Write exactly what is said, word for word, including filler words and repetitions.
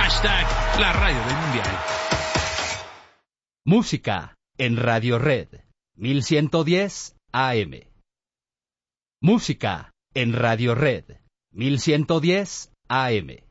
Hashtag la radio del mundial. Música en Radio Red mil ciento diez A M. Música en Radio Red mil ciento diez A M.